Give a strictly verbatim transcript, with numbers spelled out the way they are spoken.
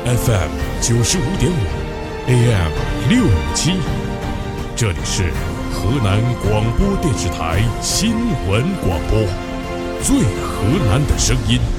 F M 九十五点五 A M 六五七，这里是河南广播电视台新闻广播，最河南的声音。